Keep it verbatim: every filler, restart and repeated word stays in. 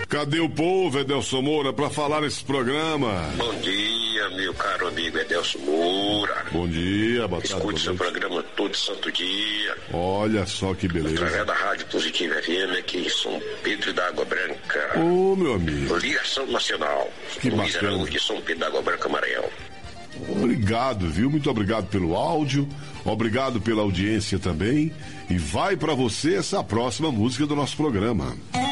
Cadê o povo, Edelson Moura, para falar nesse programa? Bom dia, meu caro amigo Edelson Moura. Bom dia, boa tarde. Escute seu programa todo santo dia. Olha só que beleza. Através da Rádio Positiva F M aqui em São Pedro da Água Branca. Ô, meu amigo. Ligação Nacional. Que Luiz bacana. Araújo de São Pedro da Água Branca, Maranhão. Obrigado, viu? Muito obrigado pelo áudio, obrigado pela audiência também. E vai pra você essa próxima música do nosso programa.